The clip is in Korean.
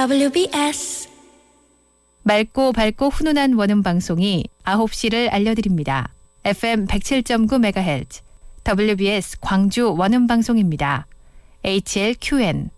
WBS 맑고 밝고 훈훈한 원음 방송이 9시를 알려드립니다. FM 107.9MHz WBS 광주 원음 방송입니다. HLQN